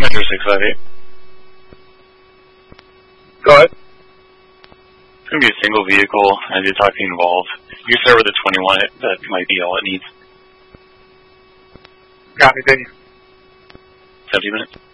Center 658. Go ahead. It's going to be a single vehicle as you're talking involved. You start with a 21, that might be all it needs. Copy, thank you. 70 minutes.